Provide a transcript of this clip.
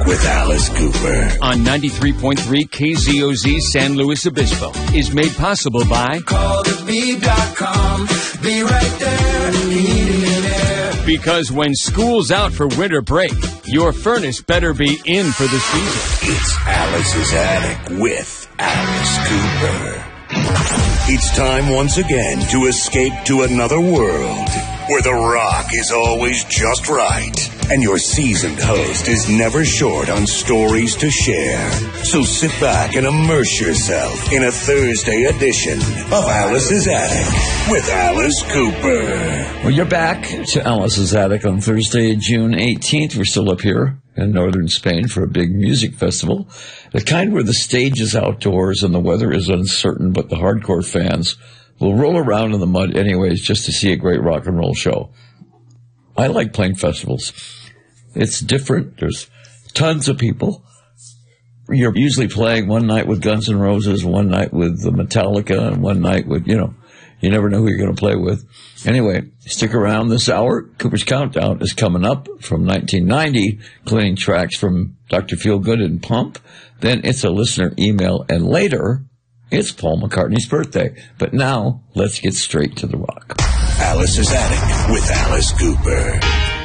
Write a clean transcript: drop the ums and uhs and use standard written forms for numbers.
with Alice Cooper. On 93.3 KZOZ San Luis Obispo is made possible by CallTheBee.com. Be right there. Heating and air. Because when school's out for winter break, your furnace better be in for the season. It's Alice's Attic with Alice Cooper. It's time once again to escape to another world where the rock is always just right and your seasoned host is never short on stories to share. So sit back and immerse yourself in a Thursday edition of Alice's Attic with Alice Cooper. Well, you're back to Alice's Attic on Thursday, June 18th. We're still up here in northern Spain for a big music festival. The kind where the stage is outdoors and the weather is uncertain, but the hardcore fans will roll around in the mud anyways just to see a great rock and roll show. I like playing festivals. It's different. There's tons of people. You're usually playing one night with Guns N' Roses, one night with Metallica, and one night with, you never know who you're going to play with. Anyway, stick around this hour. Cooper's Countdown is coming up from 1990, including tracks from Dr. Feelgood and Pump. Then it's a listener email, and later, it's Paul McCartney's birthday. But now, let's get straight to the rock. Alice's Attic with Alice Cooper.